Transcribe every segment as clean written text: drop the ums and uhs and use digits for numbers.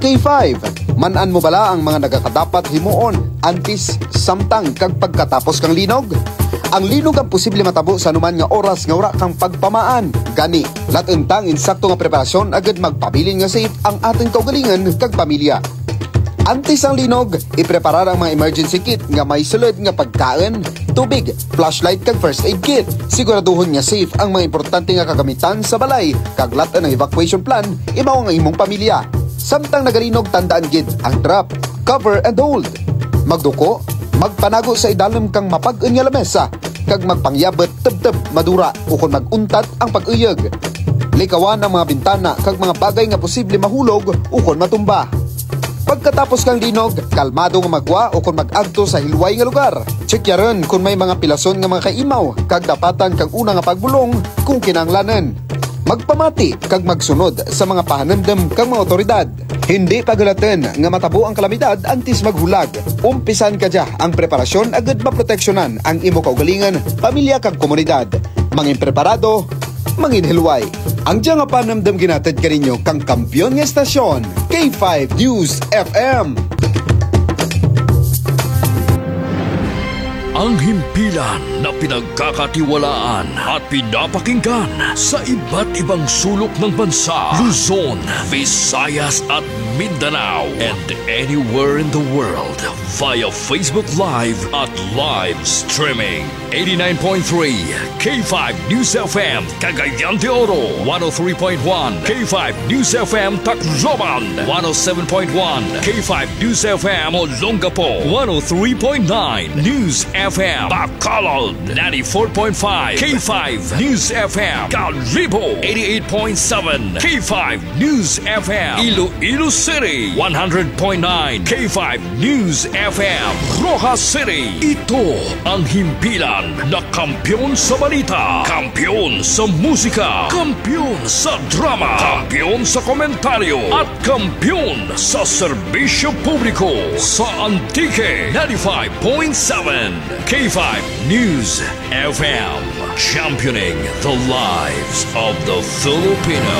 K5, manan mo bala ang mga nagakadapat himuon antes samtang kag pagkatapos kang linog? Ang linog ang posible matabo sa anuman nga oras nga wala kang pagpamaan. Gani, latentang insakto nga preparasyon agad magpabilin nga safe ang ating kaugalingan kag pamilya. Antes ang linog, ipreparar ang mga emergency kit nga may sulod nga pagkain, tubig, flashlight kag first aid kit. Siguraduhon nga safe ang mga importante nga kagamitan sa balay kag latan ng evacuation plan imaw ang imong pamilya. Samtang nagalinog, tandaan gid ang drop, cover and hold. Magduko, magpanago sa idalam kang mapag-un nga lamesa kag magpangyabot teb-teb madura ukon maguntat ang pag-uyeg. Likawan ang mga bintana kag mga bagay nga posible mahulog ukon matumba. Pagkatapos kang linog, kalmado nga magwa o kung mag-agto sa hilway nga lugar. Checkyaran kung may mga pilason nga mga kaimaw, kag dapatan kag una nga pagbulong kung kinanglanan. Magpamati kag magsunod sa mga pahanandam kag mga otoridad. Hindi pagulatan nga matabo ang kalamidad antes maghulag. Umpisan ka dya ang preparasyon agad maproteksyonan ang imo kaugalingan, pamilya kag komunidad. Mangin preparado, mangin hilway. Ang diyang panamdam ginatid ka ninyo kang kampiyon nga estasyon, K5 News FM. Ang himpilan na pinagkakatiwalaan at pinapakinggan sa iba't ibang sulok ng bansa, Luzon, Visayas at Mindanao, and anywhere in the world via Facebook Live at live streaming. 89.3 K5 News FM Cagayan de Oro, 103.1 K5 News FM Tacloban, 107.1 K5 News FM Olongapo, 103.9 News FM Bacolod, 94.5 K5 News FM Calibo, 88.7 K5 News FM Iloilo City, 100.9 K5 News FM Rojas City. Ito ang himpilan na kampiyon sa balita, kampiyon sa musika, kampiyon sa drama, kampiyon sa komentaryo, at kampiyon sa serbisyo publiko sa Antique 95.7 K5 News FM, championing the lives of the Filipino.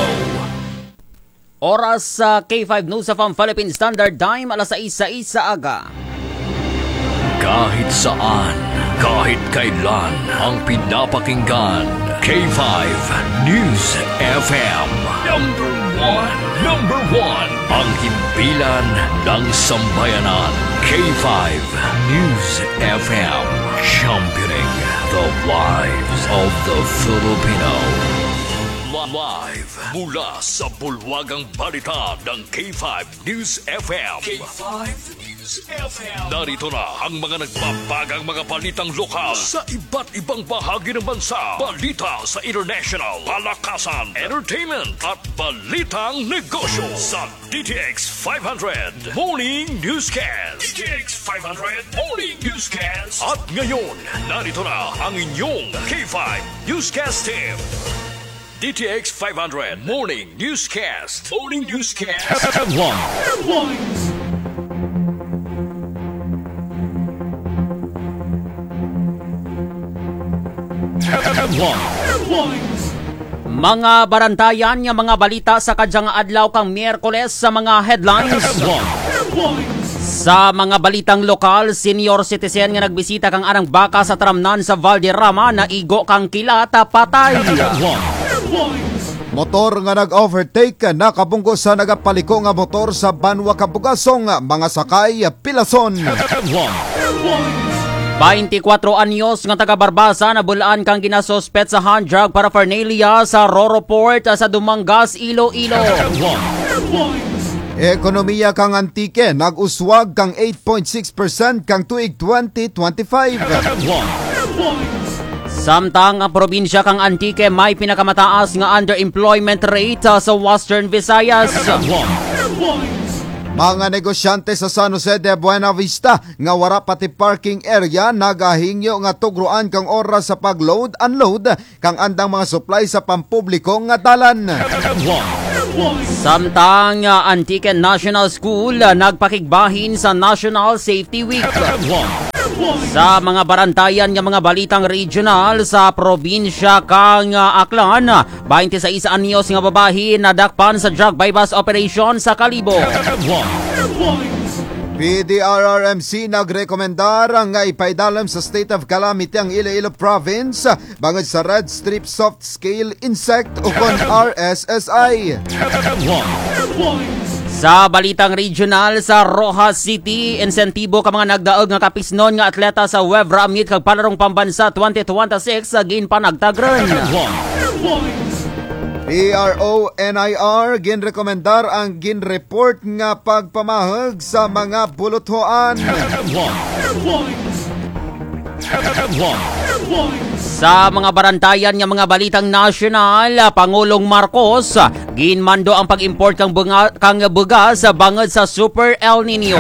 Oras sa K5 News FM Philippine Standard Time, alas 6:06 sa aga. Kahit saan, kahit kailan, ang pinapakinggan, K5 News FM. Number one, ang himpilan ng sambayanan, K5 News FM, championing the lives of the Filipino. Live mula sa bulwagang balita ng K5 News FM. K5 News FM. Narito na ang mga nagbabagang mga balitang lokal sa iba't ibang bahagi ng bansa. Balita sa international, palakasan, entertainment at balitang negosyo sa DTX 500 Morning Newscast. DTX 500 Morning Newscast. At ngayon, narito na ang inyong K5 Newscast team. DTX 500 Morning Newscast. Morning Newscast. Headlines. Mga barantayan nga mga balita sa kadyang adlaw kang Miyerkules sa mga headlines. Sa mga balitang lokal, senior citizen nga nagbisita kang arang baka sa tramnan sa Valderrama na igo kang kilata patay. Motor nga nag-overtake nakabunggo sa nagapaliko nga motor sa Banwa Kabugasong, mga sakay pilason. 24 anyos nga taga Barbasa na bulaan kang ginasuspet sa hand drug paraphernalia sa Roro Port sa Dumangas, Iloilo. Ekonomiya kang Antique nag-uswag kang 8.6% kang tuig 2025. Samtang ang probinsya kang Antique may pinakamataas nga underemployment rate sa Western Visayas. Mga negosyante sa San Jose de Buena Vista nga wara pati parking area nagahingyo nga tugruan kang oras sa pag-load unload kang andang mga supply sa pampubliko nga dalan. Samtang Antique National School nagpakigbahin sa National Safety Week. Sa mga barantayan nga mga balitang regional sa probinsya kang Aklan, 26 anyos nga babae nadakpan sa drug bypass operation sa Kalibo. PDRRMC nagrekomendar nga ipaidalam sa state of calamity ang Iloilo Province bangod sa Red Strip Soft Scale Insect o kon RSSI. Sa balitang regional sa Rojas City, insentibo ka mga nagdaog nga kapisnon nga atleta sa Webra Meet kag palarong pambansa 2026 sa ginpanagtagron. PRO-NIR ginrekomendar ang ginreport nga pagpamahag sa mga buluthoan. Sa mga barantayan nga mga balitang nasyonal, Pangulong Marcos ginmando ang pag-import kang bugas bangod sa Super El Nino.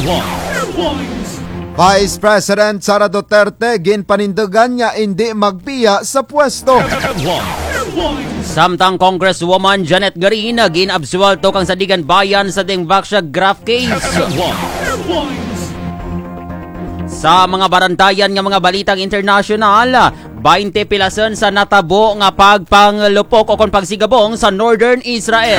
Vice President Sara Duterte ginpanindugan nga hindi magbiya sa pwesto. Samtang Congresswoman Janet Garin ginabsuelto kang Sadigan Bayan sa Dingbaksya graft case. Sa mga barantayan nga mga balitang international, 20 pilason sa natabo nga pagpanglupok o kon pagsigabong sa Northern Israel.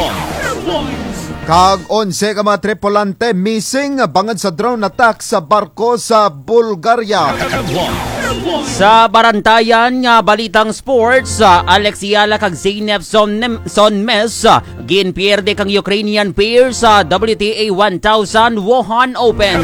Kag 11 ka mga tripulante missing bangod sa drone attack sa barko sa Bulgaria. Sa barantayan nga balitang sports, Alexiala kag Zeynep Sonmes ginpierde kang Ukrainian pair sa WTA 1000 Wuhan Open.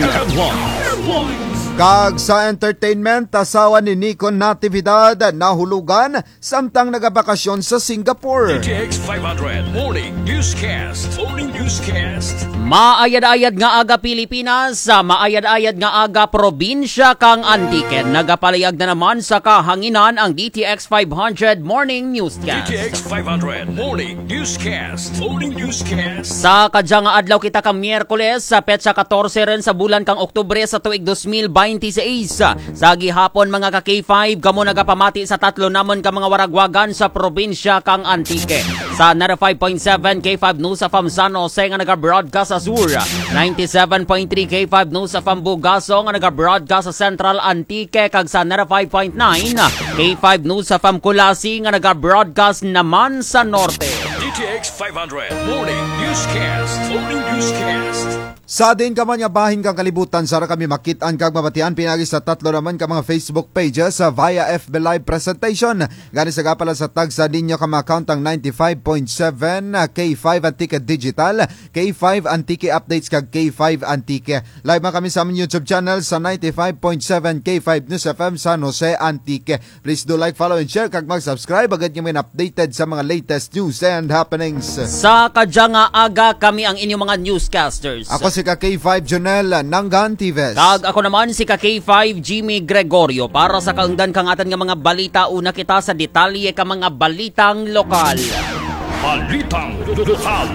Kag sa entertainment, asawa ni Nico Natividad nahulugan samtang nagabakasyon sa Singapore. DTX 500 Morning Newscast. Morning Newscast. Maayad-ayad nga aga Pilipinas, maayad-ayad nga aga probinsya kang Antique. Nagapalayag na naman sa kahanginan ang DTX 500 Morning Newscast. DTX 500 Morning Newscast. Morning Newscast. Sa kadyang adlaw kita kang Miyerkules sa petsa 14 rin sa bulan kang Oktubre sa tuig 2026. Sa gihapon mga ka K5 kamo nagapamati sa tatlo namon ka mga waragwagan sa probinsya kang Antique. Sa 95.7 K5 News sa San Jose nga naga-broadcast sa Sur, 97.3 K5 News sa Bugaso nga naga-broadcast sa Central Antique, kag sa 95.9 K5 News sa Kulasi nga naga-broadcast naman sa Norte. DTX 500 Morning Newscast. Morning Newscast. Sa din ka man nga bahin kang kalibutan, sara kami makitaan kag mabatian pinagi sa tatlo naman ka mga Facebook pages via FB Live presentation. Gani sa gapala sa tag sa ninyo ka account ang 95.7 K5 Antique Digital, K5 Antique Updates kag K5 Antique. Live man kami sa aming YouTube channel sa 95.7 K5 News FM San Jose Antique. Please do like, follow and share kag mag-subscribe agad nyo may updated sa mga latest news and happenings. Sa kadyang aga kami ang inyong mga newscasters. Ako si ka K5 Jonel Nangan Tives. Kag ako naman si ka K5 Jimmy Gregorio para sa kaungdan kangatan nga mga balita. Una kita sa detalye ka mga balitang lokal. Balitang lokal.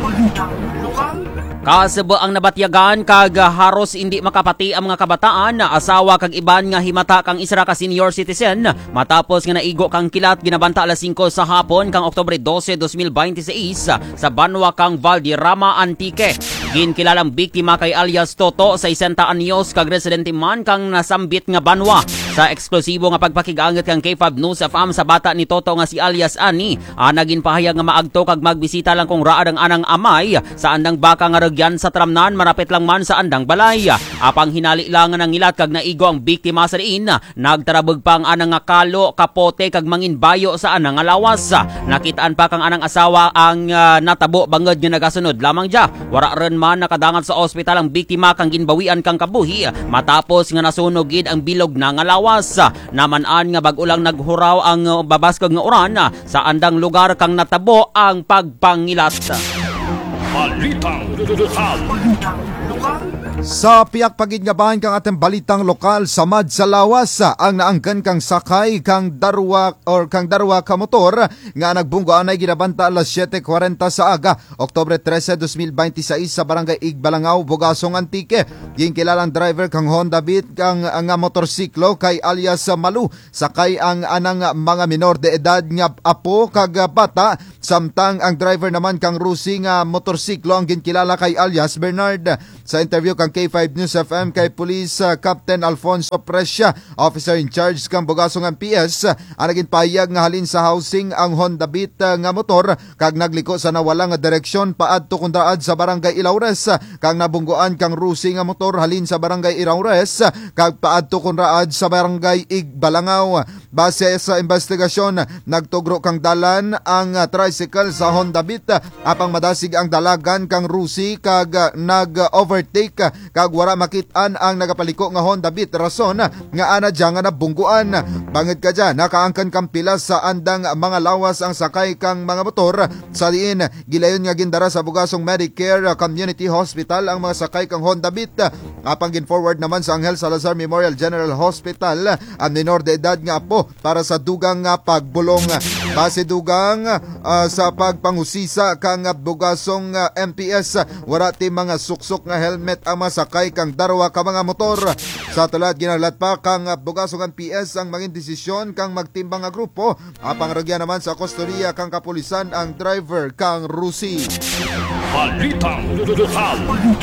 Kasebo ang nabatyagan kag haros hindi makapati ang mga kabataan na asawa kag iban nga himata kang isra ka senior citizen matapos nga naigo kang kilat ginabanta alas 5 sa hapon kang Oktubre 12, 2026 sa Banwa kang Valderrama Antique. Ginkilalang biktima kay alias Toto sa 60 anyos kag residente man kang nasambit nga Banwa. Sa eksklusibo nga pagpakigaangat kang K5 News FM sa bata ni Toto nga si alias Ani, naging pahayag nga maagto kag magbisita lang kung raad ang anang amay sa andang baka nga ragyan sa tramnan marapit lang man sa andang balay. Apang hinali lang ng ngilat kag naigo ang biktima sa diin, nagtarabog pa ang anang nga kalo, kapote kag manginbayo sa anang nga lawas. Nakitaan pa kang anang asawa ang natabo bangod nga nagasunod lamang dia. Wara ren man nakadangat sa ospital ang biktima kang ginbawian kang kabuhi matapos nga nasunog gid ang bilog na nga lawas. Namanan nga bag-ulang naghuraw ang babaskog nga uran sa andang lugar kang natabo ang pagpangilat. Balitang lokal. Sa piyak pagid nga bahin kang ateng balitang lokal samad sa lawas ang naangkan kang sakay kang darwa ka motor nga nagbunggo anay ginabanta alas 7:40 sa aga Oktubre 13, 2026 sa barangay Igbalangaw, Bugasong Antique. Ginkilalang driver kang Honda Beat kang nga motorsiklo kay alias Malu, sakay ang anang mga minor de edad nga apo kag bata, samtang ang driver naman kang Rusi nga motorsiklo ang ginkilala kay alias Bernard. Sa interview kang K5 News FM kay Police Captain Alfonso Prescia, officer in charge kang Bugasongan PS, ang naging pahayag nga halin sa housing ang Honda Beat nga motor kag nagliko sa nawala nga direksyon paadto kun daad sa barangay Ilaures, kang nabunggoan kang Rusi nga motor halin sa barangay Ilaures kag paadto kun daad sa barangay Igbalangaw. Base sa investigasyon, nagtugro kang dalan ang tricycle sa Honda Beat apang madasig ang dalagan kang Rusi kag nag-overtake kag wara makitaan ang nagapaliko nga Honda Beat, rason nga ana dya nga nabungguan. Bangit ka dyan, nakaangkan kang pila sa andang mga lawas ang sakay kang mga motor. Sa diin, gilayon nga gindara sa Bugasong Medicare Community Hospital ang mga sakay kang Honda Beat. Apang gin-forward naman sa Angel Salazar Memorial General Hospital ang minor de edad nga apo para sa dugang nga pagbulong. Base dugang sa pagpangusisa kang Bugasong MPS, wala ti mga suksok nga helmet ang masakay kang darwa ka mga motor. Sa tulad ginalat pa kang Bugasong MPS ang maging desisyon kang magtimbang nga grupo, apang ragyan naman sa kustodiya kang kapulisan ang driver kang Rusi. Balitang lokal.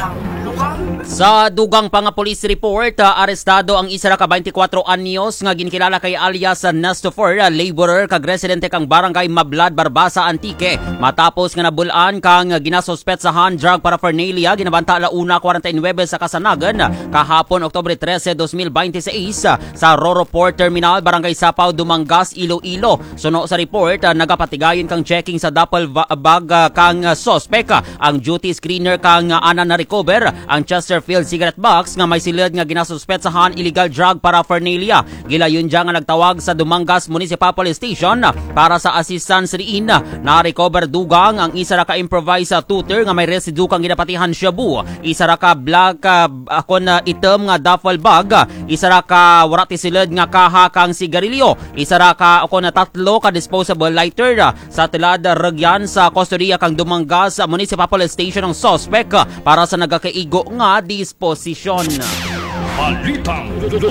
Sa dugang pa nga police report, arestado ang isa ka 24 anyos nga ginkilala kay alias Nestofor, laborer kag residente kang barangay Mablad, Barbasa, Antique, matapos nga nabulan kang ginasuspetsahan drug paraphernalia ginabanta ala 1:49 sa Kasanagan kahapon Oktubre 13, 2026 sa Roro Port Terminal, Barangay Sapaw, Dumangas, Iloilo. Suno sa report, nagapatigayon kang checking sa duffel bag kang suspect. Ang duty screener kang ana na recover ang Chesterfield cigarette box nga may silid nga ginasuspetsahan illegal drug paraphernalia. Gilayon dya nga nagtawag sa Dumangas Municipal Police Station para sa assistance riin. Na-recover dugang ang isa ra ka improvised tutor nga may residue kang ginapatihan shabu, isa ra ka black item nga duffel bag, isa ra ka warati silid nga kaha kang sigarilyo, isa ra ka tatlo ka disposable lighter. Sa tilad ragyan sa kustodiya kang Dumangas Municipal Police Station ang suspect para sa nagakaigo nga disposisyon. Balitang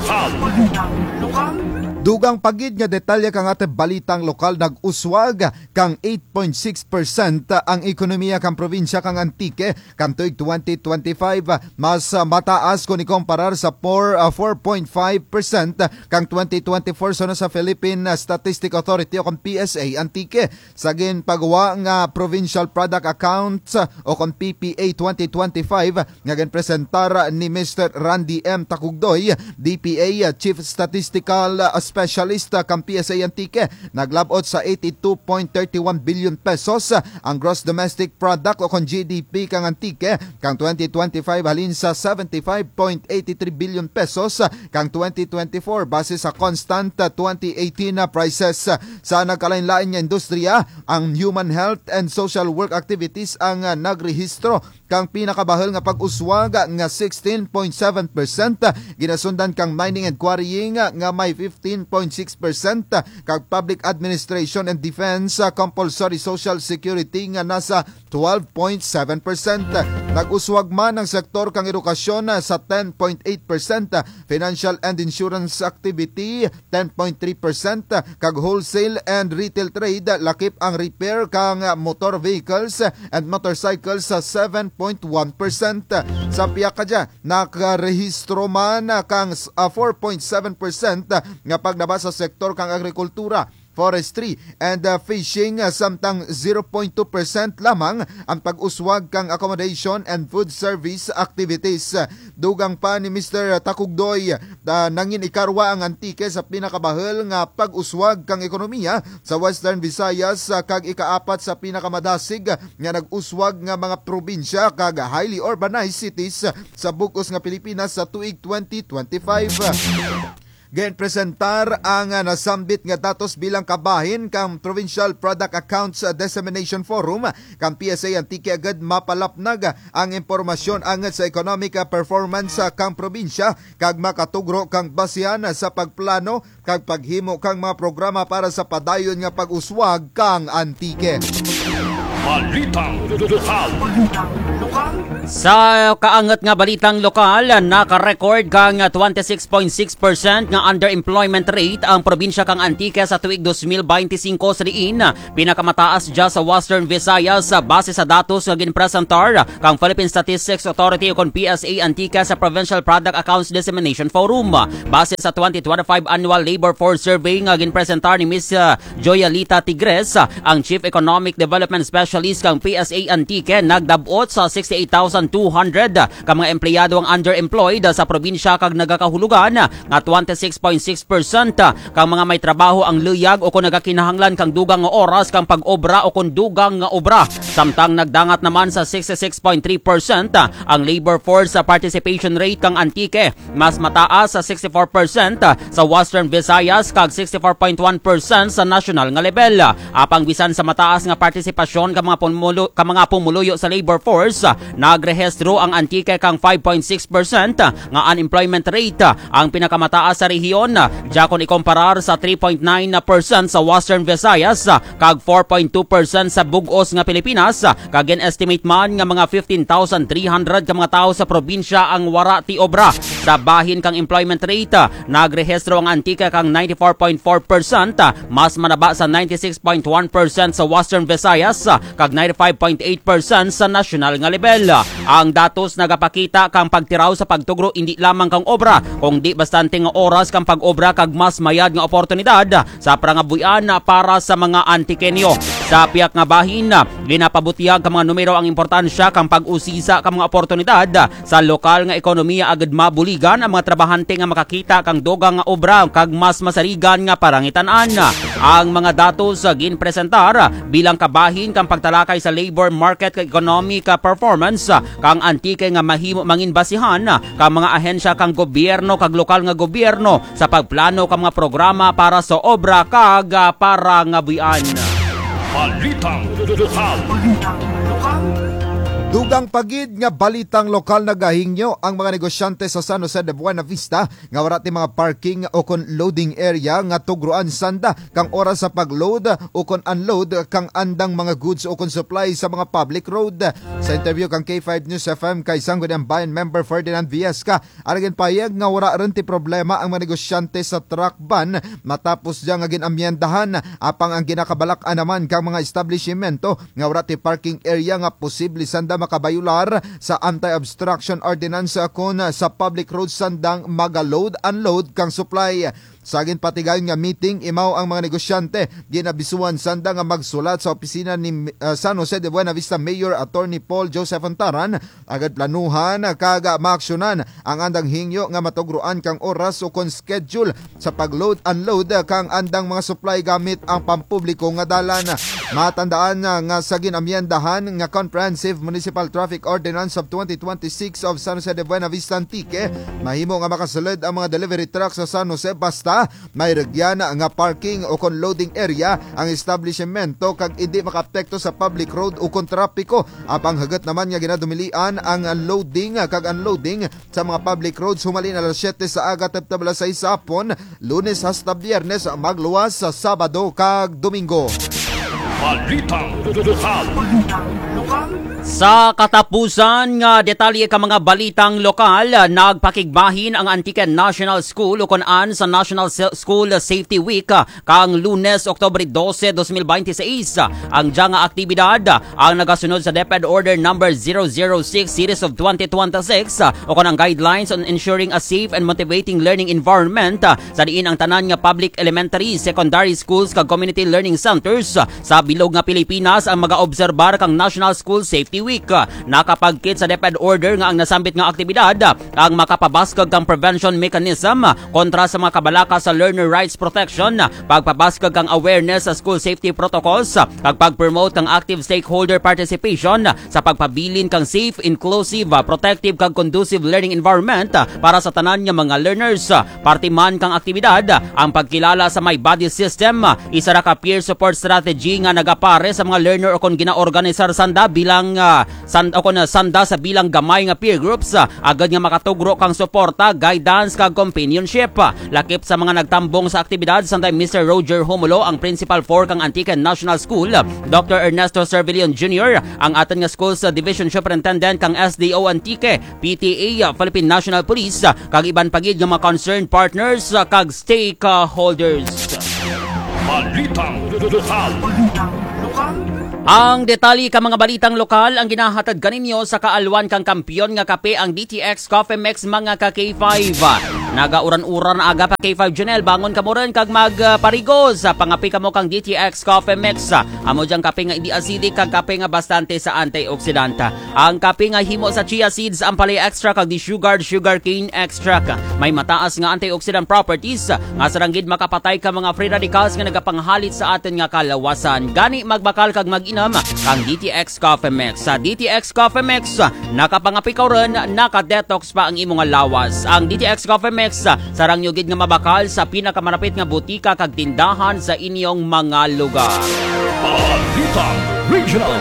lokal. Dugang pagid nga detalye kang ate balitang lokal, nag-uswag kang 8.6% ang ekonomiya kang probinsya kang Antique kan tuig 2025, mas mataas kung ikomparar sa 4.5% kang 2024 sa Philippine Statistic Authority o kung PSA Antique. Sagin pagwa nga Provincial Product Accounts o kung PPA 2025 nga ginpresentar ni Mr. Randy M. Takugdoy, DPA Chief Statistical Specialist kang PSA Antique, naglabot sa 82.31 billion pesos ang gross domestic product o kung GDP kang Antique kang 2025 halin sa 75.83 billion pesos kang 2024 base sa constant 2018 prices. Sa nagkalain-lain nga industriya, ang human health and social work activities ang nagrehistro kang pinakabahal nga pag-uswag nga 16.7%, ginasundan kang mining and quarrying nga may 15.6%, kag public administration and defense compulsory social security nga nasa 12.7%. Nag-uswag man ang sektor kang edukasyon sa 10.8%, financial and insurance activity 10.3%, kag wholesale and retail trade lakip ang repair kang motor vehicles and motorcycles sa 7.1%. Sa piyakadya, nakarehistro man kang 4.7% nga pagnaba sa sektor kang agrikultura, forestry and fishing, samtang 0.2% lamang ang pag-uswag kang accommodation and food service activities. Dugang pa ni Mr. Takugdoy, nangin ikarwa ang Antique sa pinakabahal nga pag-uswag kang ekonomiya sa Western Visayas kag ikaapat sa pinakamadasig nga nag-uswag nga mga probinsya kag highly urbanized cities sa bukos nga Pilipinas sa tuig 2025. Gayon presentar ang nasambit nga datos bilang kabahin kang Provincial Product Accounts Dissemination Forum kang PSA Antique agad mapalapnag ang impormasyon angat sa economic performance kang probinsya kag makatugro kang basihan sa pagplano kag paghimo kang mga programa para sa padayon nga pag-uswag kang Antique. Balitang lokal. Sa kaangat nga balitang lokal, naka-record kang 26.6% nga underemployment rate ang probinsya kang Antique sa tuig 2025 sa diin. Pinakamataas dya sa Western Visayas base sa datos nga ginpresentar kang Philippine Statistics Authority o kon PSA Antique sa Provincial Product Accounts Dissemination Forum. Base sa 2025 Annual Labor Force Survey nga ginpresentar ni Ms. Joyalita Tigres, ang Chief Economic Development Specialist kang PSA Antique, nagdabot sa 68,200 ka mga empleyado ang underemployed sa probinsya kag nagakahulugan nga 26.6% kang mga may trabaho ang luyag o kung nagakinahanglan kang dugang nga oras kang pag-obra o kung dugang nga obra. Samtang nagdangat naman sa 66.3% ang labor force participation rate kang Antique, mas mataas sa 64% sa Western Visayas kag 64.1% sa national nga level. Apang bisan sa mataas nga partisipasyon ka mga pumuluyo sa labor force, nagrehistro ang Antique kang 5.6% nga unemployment rate, ang pinakamataas sa rehiyon. Diya kung ikomparar sa 3.9% sa Western Visayas kag 4.2% sa bugos nga Pilipinas, kag estimate man nga mga 15,300 ka mga tao sa probinsya ang wara ti obra. Sa bahin kang employment rate, nagrehistro ang Antique kang 94.4%, mas manaba sa 96.1% sa Western Visayas kag 95.8% sa national nga level. Ang datos nagapakita kang pagtiraw sa pagtugro hindi lamang kang obra, kung di bastante nga oras kang pag-obra kag mas mayad nga oportunidad sa prangabuyan para sa mga Antikenyo. Sa piyak nga bahin, ginapabutiyag ka mga numero ang importansya kang pag-usisa ka mga oportunidad sa lokal nga ekonomiya agad mabuligan ang mga trabahante nga makakita kang dogang nga obra kag mas masarigan nga parangitan-an. Ang mga datos ginpresentar bilang kabahin kang pagtalakay sa labor market kag economic performance kang Antique nga mahimo mangin basihan kang mga ahensya kang gobyerno kag lokal nga gobyerno sa pagplano kang mga programa para sa obra kag parangabuyan. Balitang lokal. Dugang pagid nga balitang lokal nagahingyo ang mga negosyante sa San Jose de Buena Vista nga wala ti mga parking o kon loading area nga tugroan sanda kang oras sa pagload o kon unload kang andang mga goods o kon supply sa mga public road. Sa interview kang K5 News FM kay Sangguniang Bayan member Ferdinand Viesca, aragin payag nga wala rin ti problema ang mga negosyante sa truck ban matapos diya nga ginamyendahan apang ang ginakabalak-an naman kang mga establishmento nga wala ti parking area nga posible sanda makabayular sa anti-obstruction ordinance kon sa public road sandang magaload unload kang supply. Sagin patigayon nga meeting, imaw ang mga negosyante ginabisuan sanda nga magsulat sa opisina ni San Jose de Buena Vista Mayor Attorney Paul Joseph Antaran agad planuhan kaga maaksyonan ang andang hingyo nga matugruan kang oras o kon schedule sa pagload unload kang andang mga supply gamit ang pampubliko nga dalan. Matandaan nga sa ginamyendahan nga Comprehensive Municipal Traffic Ordinance of 2026 of San Jose de Buena Vista Antique, mahimo nga makasulod ang mga delivery trucks sa San Jose basta may regyan nga parking o kon loading area ang establishmento kag hindi makaapekto sa public road o kon trapiko. Apang hagat naman nga ginadumilian ang loading kag unloading sa mga public roads humalin alas 7 sa aga tapos alas 6 sa hapon, Lunes hasta Biyernes, magluwas sa Sabado kag Domingo. Balitang lokal. Sa katapusan nga detalye ka mga balitang lokal, nagpakigbahin ang Antique National School o kunan sa National School Safety Week kang Lunes, Oktubre 12, 2026. Ang diya nga aktibidad ang nagasunod sa DepEd Order number 006 Series of 2026 o kunang guidelines on ensuring a safe and motivating learning environment sa diin ang tanan nga public elementary, secondary schools kag community learning centers sa bilog nga Pilipinas ang mag-obserbar kang National School Safety Week. Nakapagkit sa DepEd order nga ang nasambit nga aktibidad ang makapabaskag kang prevention mechanism kontra sa mga kabalaka sa learner rights protection, pagpabaskag kang awareness sa school safety protocols, kag pag-promote kang active stakeholder participation sa pagpabilin kang safe, inclusive, protective kag conducive learning environment para sa tanan nga mga learners. Parte man kang aktibidad ang pagkilala sa My Body System, isa ra ka peer support strategy nga nagapare sa mga learner o kon ginaorganisar sanda bilang sanda sa bilang gamay nga peer groups, agad nga makatugro kang suporta, guidance kag companionship. Lakip sa mga nagtambong sa aktibidad sanda Mr. Roger Humulo, ang principal for kang Antiken National School, Dr. Ernesto Cervilion Jr., ang aton nga schools division superintendent kang SDO Antique, PTA, Philippine National Police, kag iban pagid nga mga concerned partners kag stakeholders. Balitang lokal. Ang detalye ka mga balitang lokal ang ginahatag kaninyo sa kaalwan kang kampiyon nga kape ang DTX Coffee Mix mga ka K5. Nagauran-uran aga pa K5 Janelle, bangon ka mo rin kag magparigo sa pangapi ka mo kang DTX Coffee Mix. Amo diyang kape nga hindi acidic kag kape nga bastante sa antioxidanta. Ang kape nga himo sa chia seeds, ang palay extract kag di sugar cane extract. May mataas nga antioxidant properties nga saranggid makapatay ka mga free radicals nga nagapanghalit sa atin nga kalawasan. Gani magbakal kag mag-inam kang DTX Coffee Mix. Sa DTX Coffee Mix, nakapangapi ka rin, naka-detox pa ang imong lawas. Ang DTX Coffee Mix sarang yugid nga mabakal sa pinakamalapit nga butika kag tindahan sa inyong mga lugar. Balitang regional.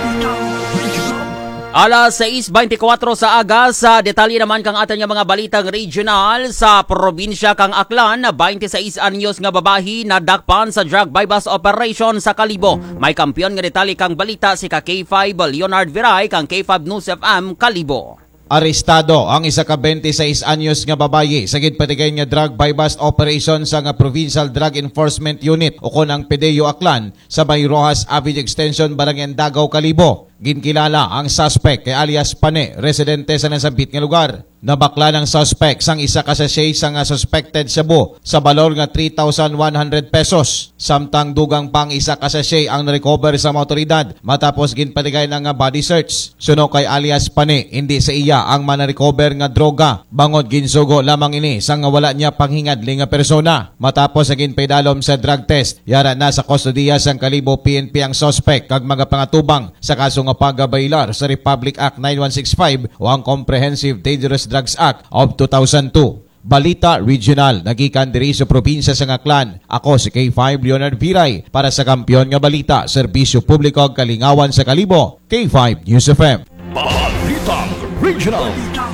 Alas 6:24 sa aga, sa detalye naman kang aton nga mga balitang regional sa probinsya kang Aklan, 26 anyos nga babahi nadakpan sa drug bypass operation sa Kalibo. May kampiyon nga detalye kang balita si ka K5 Leonard Viray kang K5 News FM Kalibo. Arestado ang isa ka 26 anyos nga babayi sa gidpatigay nga drug bypass operation sa nga Provincial Drug Enforcement Unit o kon ang PDEO Aklan sa Bay Rojas Avenue Extension, Barangay Dagaw, Kalibo. Ginkilala ang suspect kay alias Pane, residente sa nasabit nga lugar. Nabakla ng suspect sang isa ka sachet sa nga suspected shabu sa balor nga 3,100 pesos. Samtang dugang pang isa ka sachet ang na-recover sa mga otoridad matapos ginpatigay ng body search. Suno kay alias Pane, hindi sa iya ang mana-recover nga droga. Bangod ginsugo lamang ini sang wala niya panghingadli nga persona. Matapos sa ginpaidalom sa drug test, yara na sa kustodiya sang Kalibo PNP ang suspect kag mga pangatubang sa kaso nga pagabailar sa Republic Act 9165 o ang Comprehensive Dangerous Drugs Act of 2002. Balita Regional, nagikan diri sa probinsya sa Aklan. Ako si K5 Leonard Viray para sa kampiyon nga balita, serbisyo publiko ug kalingawan sa Kalibo, K5 News FM. Balitang regional.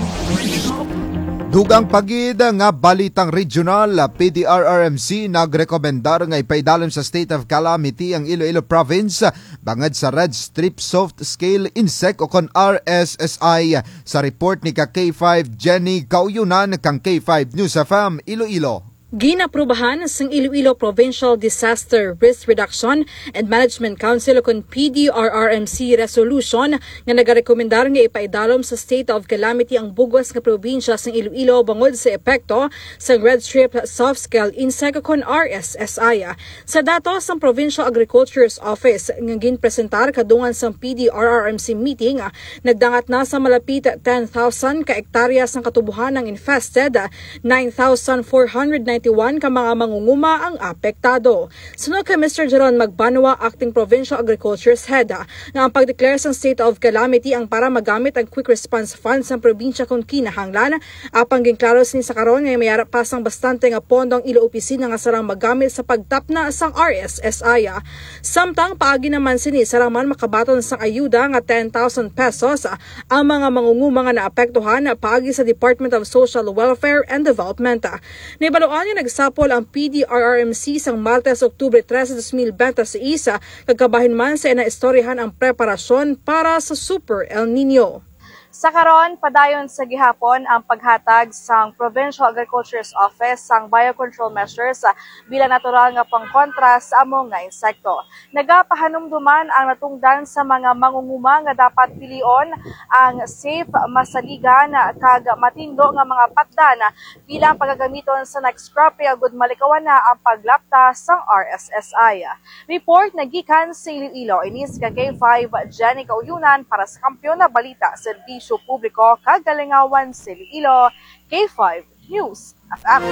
Dugang pagid nga balitang regional, PDRRMC nagrekomendar nga ipaidalom sa state of calamity ang Iloilo Province bangad sa Red Strip Soft Scale Insect o kon RSSI. Sa report ni ka K5 Jenny Gauyunan kang K5 News FM Iloilo. Ginaprubahan sang Iloilo Provincial Disaster Risk Reduction and Management Council o PDRRMC resolution nga nagarekomendar nga ipaidalom sa state of calamity ang bugwas nga probinsya sang Iloilo bangod sa epekto sang Red Strip Soft Scale Insect o RSSI. Sa datos sang Provincial Agriculture's Office nga ginpresentar kadungan sang PDRRMC meeting, nagdangat na sa malapit 10,000 ka hektarya sang katubuhan ng infested, 9,491 ka mga mangunguma ang apektado. Sunod kay Mr. Jeron Magbanwa, Acting Provincial Agriculture's Head, nga ang pagdeclare sang state of calamity ang para magamit ang quick response funds ng probinsya kung kinahanglan. Apang ginklaro ni sa karon nga mayara pa sang bastante nga pondong ilo opisina nga sarang magamit sa pagtapna sang RSSI. Samtang paagi naman sini sarang man makabaton sang ayuda nga 10,000 pesos ang mga mangunguma nga naapektuhan paagi sa Department of Social Welfare and Development. Nibaluan nagsapol ang PDRRMC sang Martes, Oktubre 13, 2026 kagabahin man sa inaistoryahan ang preparasyon para sa Super El Nino. Sa karon, padayon sa gihapon ang paghatag sang Provincial Agriculture's Office sang biocontrol measures bilang natural nga pangkontra sa among nga insekto. Nagapahanumduman ang natungdan sa mga mangunguma nga dapat pilion ang safe, masaligan kag matindo nga mga patdan bilang pagagamiton sa next crop agud malikawan na ang paglapta sang RSSI. Report nagikan sa Iloilo, inis ka K5 Jenny Kauyunan para sa Kampiyon na Balita, Serbisyo Publiko, Kagalingawan, sa Iloilo, K5 News FM.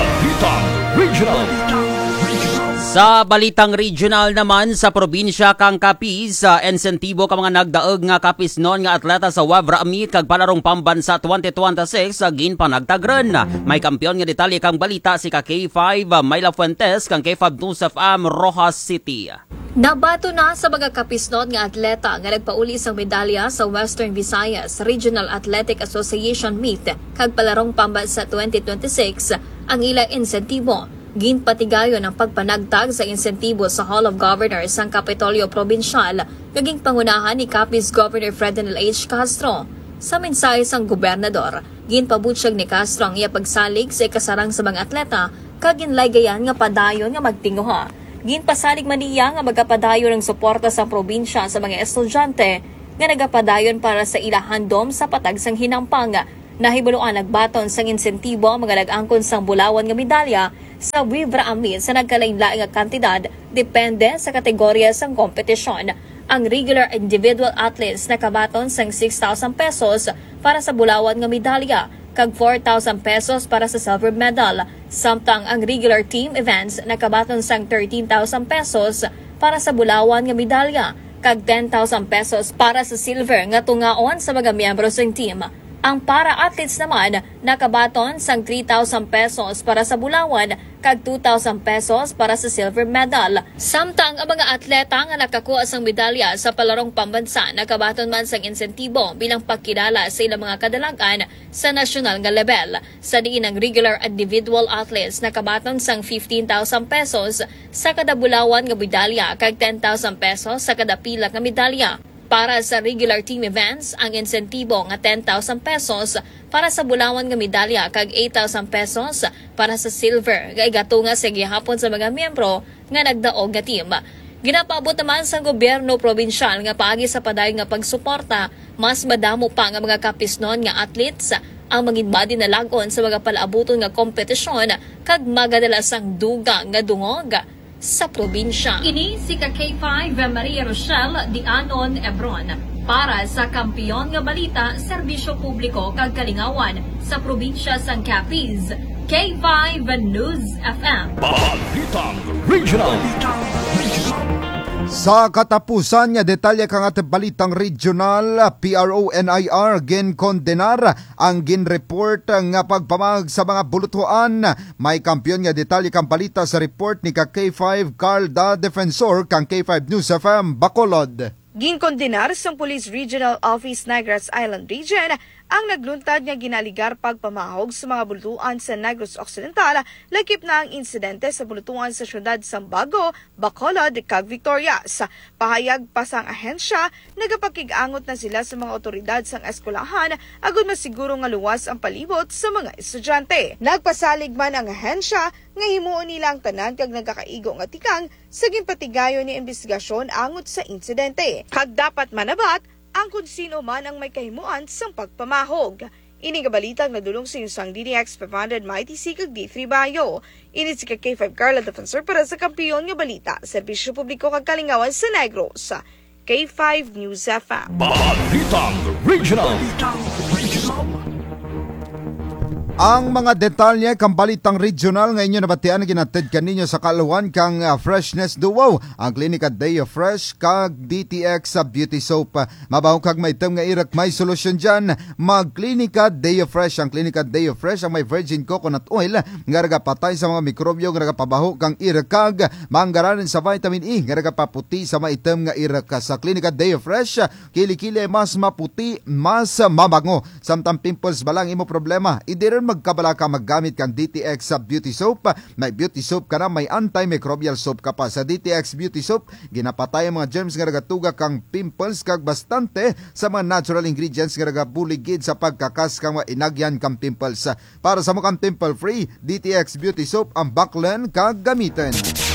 Sa balitang regional naman sa probinsya kang Capiz, insentibo ka mga nagdaog nga kapis noon nga atleta sa Wavra Amit kag palarong pambansa 2026 gin panagtagren. May kampiyon nga detalye kang balita si ka K5 Myla Fuentes kang K5 News FM Rojas City. Nabato na sa mga kapisnon nga atleta nga nagpauli sang medalya sa Western Visayas Regional Athletic Association Meet kag palarong pambansa 2026 ang ila insentibo. Ginpatigayon ang pagpanagtag sa insentibo sa Hall of Governors sang Kapitolyo Provincial naging pangunahan ni Capiz Governor Ferdinand H. Castro. Sa mensahe sang gobernador, ginpabutyag ni Castro ang iya pagsalig sa ikasarang sa mga atleta kag ginlaygayan nga padayon nga magtinguha. Ginpasalig man niya nga magapadayon ng suporta sa probinsya sa mga estudyante nga nagapadayon para sa ila handom sa patag sang hinampang. Nahibuluan nagbaton sang insentibo ang mga nag-angkon sang bulawan nga medalya sa Wavra Amit sa nagkalain-laing nga kantidad depende sa kategorya sang kompetisyon. Ang regular individual athletes nakabaton sang 6,000 pesos para sa bulawan nga medalya kag 4,000 pesos para sa silver medal. Samtang ang regular team events nakabaton sang 13,000 pesos para sa bulawan nga medalya kag 10,000 pesos para sa silver nga tungaon sa mga miyembro sang team. Ang para-athletes naman nakabaton sang 3,000 pesos para sa bulawan kag 2,000 pesos para sa silver medal. Samtang ang mga atleta nga nakakuha sang medalya sa palarong pambansa nakabaton man sang insentibo bilang pagkilala sa ilang mga kadalagan sa nasyonal nga level. Sa diin ang regular individual athletes nakabaton sang 15,000 pesos sa kada bulawan nga medalya kag 10,000 pesos sa kada pila nga medalya. Para sa regular team events, ang insentibo nga 10,000 pesos para sa bulawan nga medalya kag 8,000 pesos para sa silver nga igatunga sa gihapon sa mga miyembro nga nagdaog nga team. Ginapaabot naman sa gobyerno probinsyal nga paagi sa padayon nga pagsuporta, mas madamo pa nga mga kapisnon nga athletes ang manginbadi na lagon sa mga palaabuton nga kompetisyon kag magadala sang duga nga dungog sa probinsya. Ini si K5 Maria Rochelle Dianon Ebron para sa Kampiyon nga Balita, Serbisyo Publiko kag Kalingawan sa probinsya sang Capiz, K5 News FM. Balitang Regional. Sa katapusan nga detalye kang ating balitang regional, PRONIR ginkondenar ang ginreport nga pagpamag sa mga bulutuan. May kampiyon nga detalye kang balita sa report ni K5 Carl Da Defensor kang K5 News FM Bacolod. Ginkondenar sang Police Regional Office Negros Island Region ang nagluntad nga ginaligar pagpamahog sa mga bulutuan sa Negros Occidental, lakip na ang insidente sa bulutuan sa syudad Sambago, Bacolod, kag Victorias. Pahayag pa sang ahensya, nagapakig-angot na sila sa mga otoridad sang eskwelahan agud masiguro nga luwas ang palibot sa mga estudyante. Nagpasalig man ang ahensya nga himuon nila ang tanan kag nagkakaigo nga tikang sa ginpatigayon ni investigasyon angot sa insidente. Kag dapat manabat ang kung sino man ang may kahimuan sa pagpamahog. Ini nga balitang nadulong sa isang DDX 500 MITC kag D3 Bayo. Ini si K5 Carla Defensor para sa Kampiyon nga Balita, Serbisyo Publiko kag Kalingawan sa Negros. K5 News FM. Balitang Regional. Ang mga detalye kang balitang regional nga inyo nabatian ginatid kaninyo sa kaluwan kang Freshness Duo, ang Klinika Day of Fresh kag DTX sa Beauty Soap. Mabaho kag may item nga irak may solusyon dyan. Mag-Klinika Day of Fresh. Ang Klinika Day of Fresh ang may virgin coconut oil nga patay sa mga mikrobyo nga pabaho kang irak kag manggaranan sa vitamin E nga paputi sa may item nga irak. Sa Klinika Day of Fresh, kilikili mas maputi, mas mabango. Samtang pimples balang imo problema, idiren magkabala ka maggamit kang DTX sa beauty soap. May beauty soap ka na, may antimicrobial soap ka pa. Sa DTX beauty soap, ginapatay ang mga germs nga nagatuga kang pimples kag bastante sa mga natural ingredients nga nagabuligid sa pagkakas kang inagyan kang pimples. Para sa mukhang pimple free, DTX beauty soap ang baklan kag gamitin.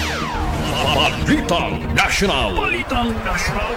Balitang National. Balitang National.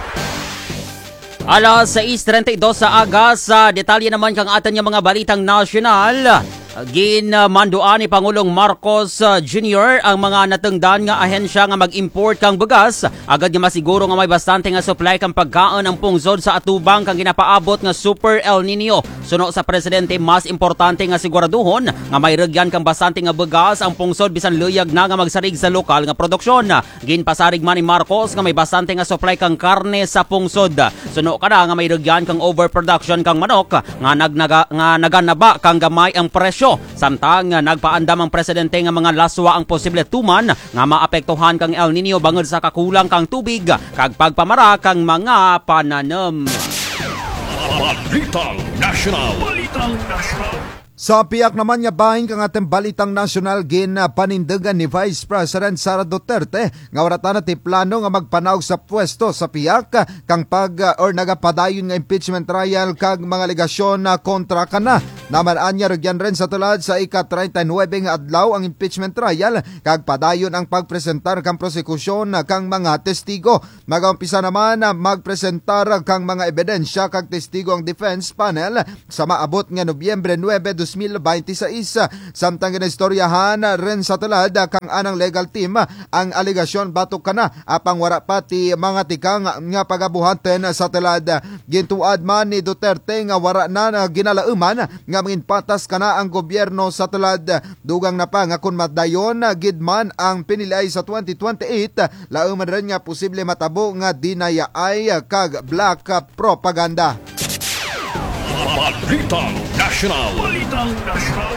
Alas 6:32 sa aga, sa detalye naman kang atan nga mga balitang nasyonal. Ginmanduan ni Pangulong Marcos Jr. ang mga natengdan nga ahensya nga mag-import kang bugas. Agad nga masiguro nga may bastante nga supply kang pagkaon ang pungsod sa atubang kang ginapaabot nga Super El Nino. Suno sa presidente, mas importante nga siguraduhon nga may regyan kang bastante nga bugas ang pungsod bisan luyag na nga magsarig sa lokal nga produksyon. Ginpasarig man ni Marcos nga may bastante nga supply kang karne sa pungsod. Suno ka na nga may regyan kang overproduction kang manok nga naganaba kang gamay ang presyo. Samtang nagpaandam ang presidente nga mga laswa ang posible tuman nga maapektuhan kang El Nino bangod sa kakulang kang tubig kag pagpamara kang mga pananom. Balitang National. Balitang National. Sa piyak naman nga bahin kang ating balitang nasyonal, panindagan ni Vice President Sara Duterte nga waratan na plano nga magpanaog sa pwesto sa piyak kang nagapadayon nga impeachment trial kag mga legasyon na kontra kana. Naman anya regyan rin sa tulad sa ika-39 nga adlaw ang impeachment trial kag padayon ang pagpresentar kang prosekusyon kang mga testigo. Mag-umpisa naman magpresentar kang mga ebidensya kag testigo ang defense panel sa maabot nga Nobyembre 9, 2026. Samtang ginaistoryahan rin sa tulad kang anang legal team ang aligasyon batok kana apang wara pati mga tikang nga pagabuhaten sa tulad. Gintuad man ni Duterte nga wara na ginalauman nga manginpatas kana ang gobyerno sa tulad. Dugang na pa nga kun madayon gidman ang pinilay sa 2028, lauman rin nga posible matabo nga dinayaay kag black propaganda. Balitang National. Balitang National.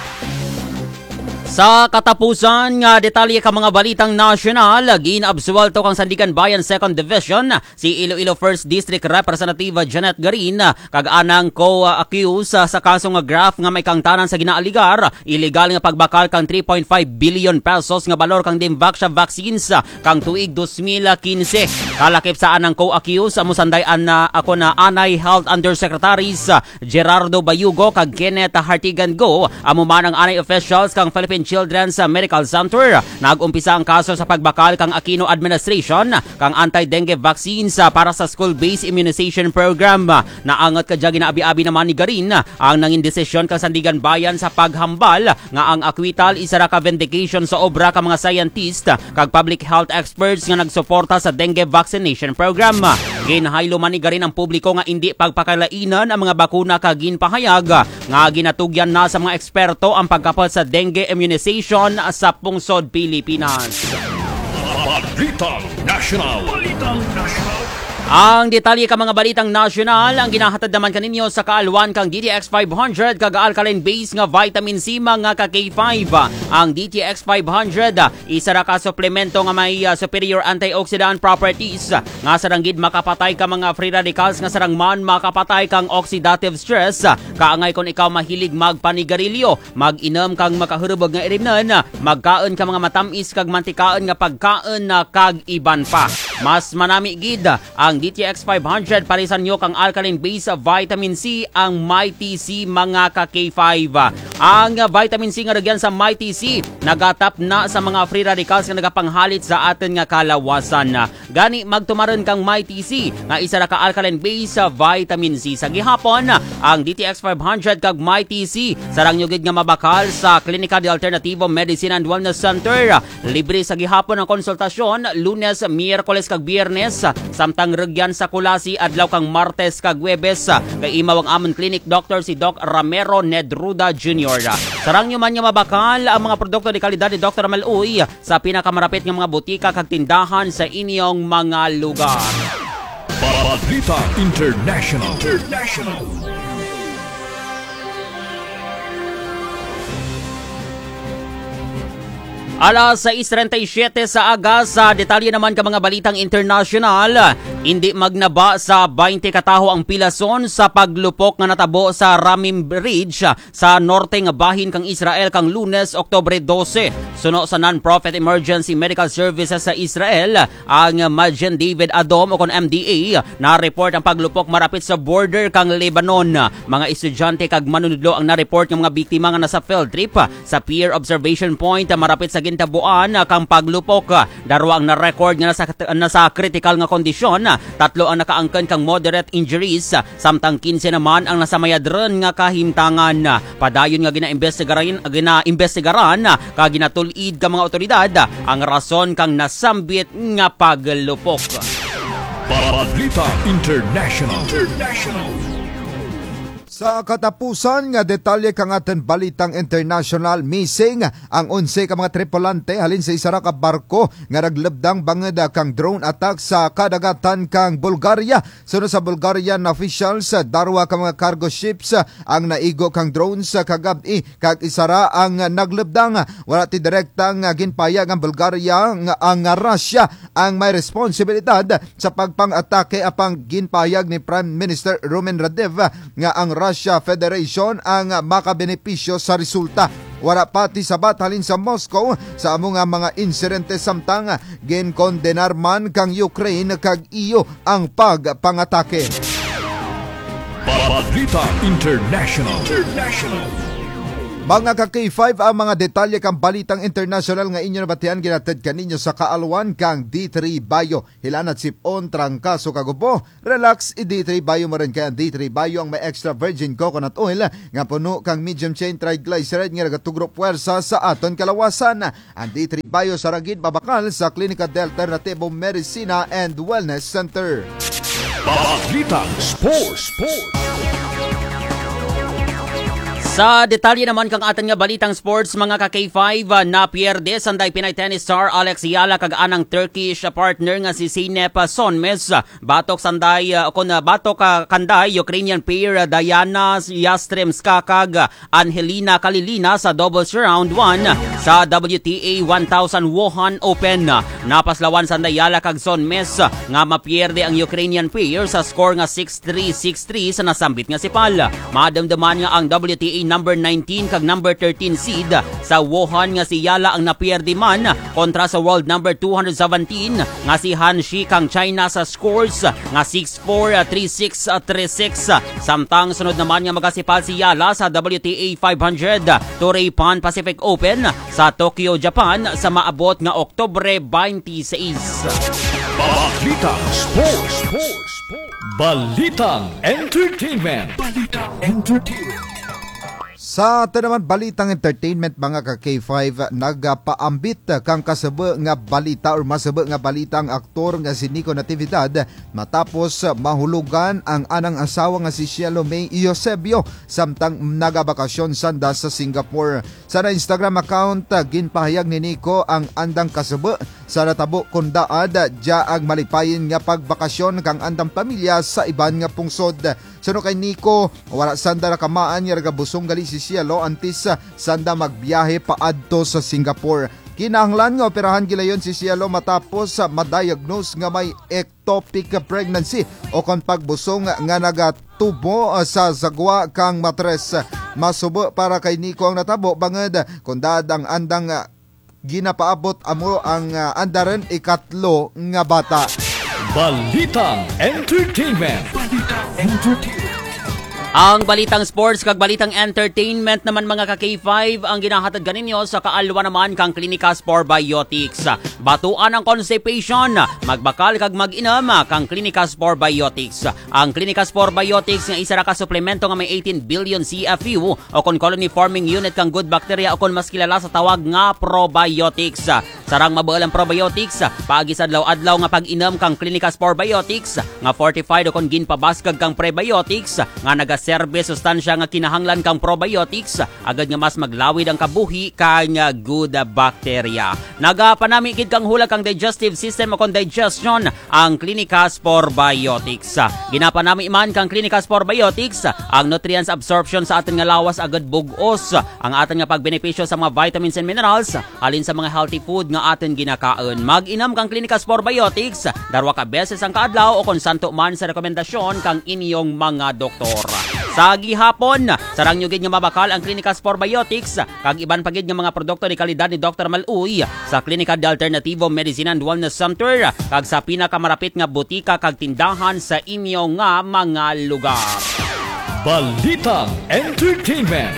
Sa katapusan nga detalye ka mga balitang nasyonal, ginabsualto kang Sandigan Bayan 2nd Division si Iloilo 1st District Representative Janet Garin kag anang co-accused sa kasong nga graph nga may kangtanan sa ginaaligar illegal nga pagbakal kang 3.5 billion pesos nga balor kang Dimvaxia vaccines kang tuig 2015. Kalakip sa anang co-accused musandayan na ako na Anay Health Undersecretaries Gerardo Bayugo kag Kenneth Hartigan Go amuman ang anay officials kang Philippine Children's Medical Center. Nag-umpisa ang kaso sa pagbakal kang Aquino Administration kang anti-dengue vaccines para sa school-based immunization program. Naangat kadya ginaabi-abi naman ni Garin ang nangin desisyon kang Sandigan Bayan sa paghambal nga ang acquittal isa ra ka vindication sa obra ka mga scientist kag public health experts nga nagsuporta sa dengue vaccination program. Ginhaylo man ni Garin ang publiko nga hindi pagpakalainan ang mga bakuna kag ginpahayag nga ginatugyan na sa mga eksperto ang pagkapot sa dengue immunization sa pungsod Pilipinas. Balitang National. Balitang National. Ang detalye ka mga balitang nasyonal ang ginahatad naman kaninyo sa kaalwan kang DTX 500 kag alkaline base nga vitamin C mga ka K5. Ang DTX 500 isa ra ka suplemento nga may superior antioxidant properties nga saranggid makapatay ka mga free radicals nga sarang man makapatay kang oxidative stress. Kaangay kon ikaw mahilig magpanigarilyo, mag-inom kang makahurubog nga irinan, magkaon ka mga matamis kag mantikaon nga pagkaon na kag iban pa. Mas manami gid ang DTX 500 parisan nyo kang alkaline base vitamin C ang Mighty C mga ka K5. Ang vitamin C nga regyan sa Mighty C nagatap na sa mga free radicals nga nagapanghalit sa atin nga kalawasan. Gani magtumaron kang Mighty C nga isa ra ka alkaline base vitamin C. Sa gihapon ang DTX 500 kag Mighty C sarang nyugid nga mabakal sa Klinika de Alternativo Medicine and Wellness Center. Libre sa gihapon ang konsultasyon Lunes, Miyerkules kag Biyernes, samtang regyan sa Kulasi adlaw kang Martes kag Huwebes. Kay imaw ang amon clinic doctor si Doc Ramiro Nedruda Jr. Sarang nyo man nga mabakal ang mga produkto ni kalidad ni Dr. Maluy sa pinakamarapit ng mga butika kag tindahan sa inyong mga lugar. Balita International. Alas 6:37 sa aga, sa detalye naman ka mga balitang international. Hindi magnaba sa 20 kataho ang pilason sa paglupok nga natabo sa Ramim Bridge sa norte nga bahin kang Israel kang Lunes, Oktubre 12. Suno sa Non-Profit Emergency Medical Services sa Israel, ang Magen David Adom o kon MDA na report ang paglupok marapit sa border kang Lebanon. Mga estudyante kag manunudlo ang na-report ng mga biktima nga nasa field trip sa Pier Observation Point marapit sa gintabuan kang paglupok. Darwa ang na-record nga nasa critical nga kondisyon. 3 ang nakaangkan kang moderate injuries, samtang 15 naman ang nasa mayadron nga kahimtangan. Padayon nga ginaimbestigaran kag ginatulid ka mga otoridad ang rason kang nasambit nga paglupok. Balita International. Sa katapusan nga detalye kang aten balitang international, missing ang 11 ka mga tripulante halin sa isa ra ka barko nga naglebdang banged kang drone attack sa kadagatan kang Bulgaria. Sunod sa Bulgarian officials, darwa ka mga cargo ships ang naigo kang drones kagabi kag isa ra ang naglebdang. Wala ti direktang ginpayag ang Bulgaria nga ang Russia ang may responsibilidad sa pagpang-atake apang ginpayag ni Prime Minister Rumen Radev nga ang Russia Federation ang makabenepisyo sa resulta. Wala pati sabat halin sa Moscow sa amo nga mga insidente, samtang ginkondenar man kang Ukraine kag EU ang pagpangatake. Balita International. Mga ka-K5, ang mga detalye kang balitang international nga inyo nabatian ginatid kaninyo sa kaalwan kang D3 Bayo. Hilanat sipon, trangkaso kagupo, relax, D3 Bayo mo rin kaya D3 Bayo ang may extra virgin coconut oil nga puno kang medium chain triglyceride nga nagatugro puwersa sa aton kalawasan. Ang D3 Bayo sa ragid babakal sa Klinika del Alternativo Medicina and Wellness Center. Balita Sports. Sa detalye naman kang atin nga balitang sports, mga ka-K5, na pierde sanday Pinay tennis star Alex Yala kag anang Turkish partner nga si Zeynep Sonmez. Batok sanday batok kanday Ukrainian pair Diana Yastremska kag Angelina Kalilina sa doubles round 1 sa WTA 1000 Wuhan Open. Napaslawan sanday Yala kag Sonmez nga mapierde ang Ukrainian pair sa score nga 6-3, 6-3 sa nasambit nga si Pal. Madamdaman nga ang WTA number 19 kag number 13 seed sa Wuhan nga si Yala ang napierde man kontra sa world number 217 nga si Han Shi kang China sa scores nga 6-4, 3-6, 3-6. Samtang sunod naman nga magasipal si Yala sa WTA 500 Torrey Pan Pacific Open sa Tokyo, Japan sa maabot nga Oktubre 26. Balita Sports. Balitang Entertainment. Sa naman balitang entertainment, mga ka-K5, nagpaambit kang kasabo nga balita or masabo nga balita ang aktor nga si Nico Natividad matapos mahulugan ang anang asawa nga si Cielo May Eusebio samtang nagabakasyon sanda sa Singapore. Sa Instagram account, ginpahayag ni Nico ang andang kasabo sa natabo kundaad diyaag malipayin nga pagbakasyon kang andang pamilya sa iban nga pungsod. Suno kay Nico, wala sanda nakamaan nga ragabusong gali si Cielo antis sanda magbiyahe paadto sa Singapore. Kinahanglan nga operahan gilayon si Cielo matapos ma-diagnose nga may ectopic pregnancy o kon pagbusong nga nagatubo sa sagwa kang matres. Masubo para kay Nico ang natabo banged kundad ang andang ginapaabot amo ang andaren ikatlo nga bata. Balitang Entertainment. Ang balitang sports kag balitang entertainment naman, mga ka-K5, ang ginahatag ganinyo sa kaalwa naman kang Clinicas for Biotics. Batuan ang constipation, magbakal kag mag-inam kang Clinicas for Biotics. Ang Clinicas for Biotics nga isa ra ka suplemento nga may 18 billion CFU o kon colony forming unit kang good bacteria o kon mas kilala sa tawag nga probiotics. Sarang mabuel ang probiotics, paagi sa adlaw-adlaw nga pag-inam kang Clinicas for Biotics nga fortified o kon ginpabaskag kang prebiotics nga nagaserbe sustansya nga kinahanglan kang probiotics agad nga mas maglawid ang kabuhi kang good bacteria. Nagapanami gid kang hula kang digestive system o kung digestion ang Clinicas Probiotics. Ginapanami man kang Clinicas Probiotics ang nutrients absorption sa atin nga lawas agad bugos ang atin nga pagbenepisyo sa mga vitamins and minerals alin sa mga healthy food nga atin ginakaon. Mag-inam kang Clinicas Probiotics darwa ka beses ang kaadlaw o kung santo man sa rekomendasyon kang inyong mga doktor. Sa gihapon, sarang nyo gid nga mabakal ang Clinicas Probiotics kag iban pagid nga mga produkto ni kalidad ni Dr. Maluy sa Klinika de Alternativo Medicine and Wellness Center kag sa pinakamarapit nga butika kag tindahan sa inyo nga mga lugar. Balitang Entertainment.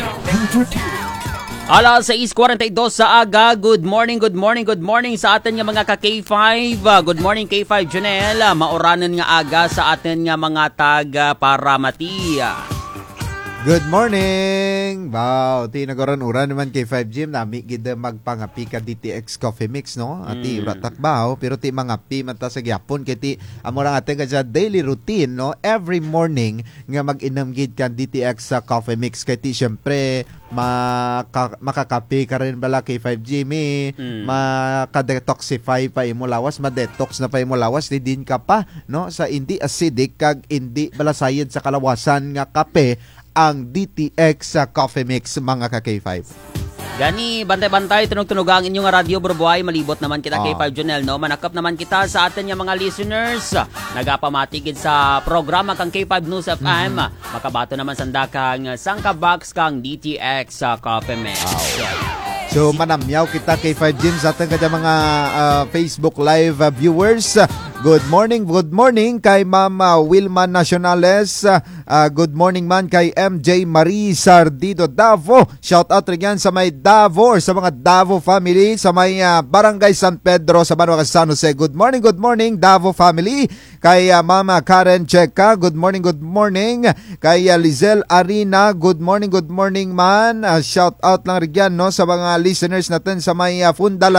Alas 6:42 sa aga. Good morning sa atin nga mga ka-K5. Good morning K5 Janelle. Mauranan nga aga sa atin nga mga taga Paramati. Good morning! Wow, tinagoran-uran naman kay 5 Gym. Nami gida magpangapi ka DTX Coffee Mix, no? Ati ratakbaw, pero ti mangapi man ta sa gyapon kay ti amorang ating ka daily routine, no? Every morning nga mag-inom gid ka DTX sa Coffee Mix kay ti syempre makakapi ka rin bala kay 5 Jimmy, makadetoxify pa imo lawas, ma-detox na pa imo lawas, di din ka pa, no? Sa hindi acidic kag hindi balasayad sa kalawasan nga kape ang DTX sa Coffee Mix, mga ka-K5. Gani, bantay-bantay, tunog-tunog ang inyong radyo, Burbuhay. Malibot naman kita, K5 Jonel, no? Manakap naman kita sa atin yung mga listeners. Nagapamatigid sa programa kang K5 News FM. Makabato naman sandakang sangkabox kang DTX sa Coffee Mix. So, manamyaw kita K5 Gym sa ating kaya mga Facebook Live viewers. Good morning kay Ma'am Wilma Nacionales. Good morning man kay MJ Marie Sardido Davao. Shout out rin yan sa may Davao or sa mga Davao family sa may Barangay San Pedro sa Banwa San Jose. Good morning Davao family. Kay Mama Karen Checa, good morning. Kay Lizelle Arina, good morning man. Shout out lang rin yan, no, sa mga listeners natin sa may Fundala